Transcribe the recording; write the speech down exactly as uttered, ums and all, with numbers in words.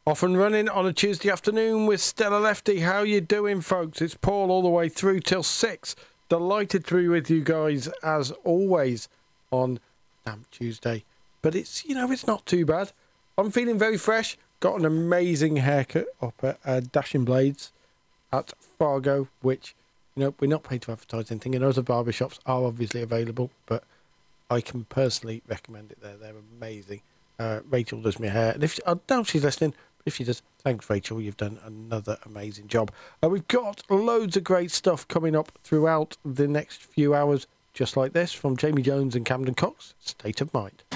Off and running on a Tuesday afternoon with Stella Lefty. How you doing, folks? It's Paul all the way through till six. Delighted to be with you guys as always on damn Tuesday. But it's, you know, it's not too bad. I'm feeling very fresh. Got an amazing haircut up at uh, Dashing Blades at Fargo, which, you know, we're not paid to advertise anything, and other barbershops are obviously available, but I can personally recommend it there. They're amazing. Uh, Rachel does my hair, and if I doubt she's listening, but if she does, thanks Rachel, you've done another amazing job. Uh, we've got loads of great stuff coming up throughout the next few hours, just like this, from Jamie Jones and Camden Cox, State of Mind.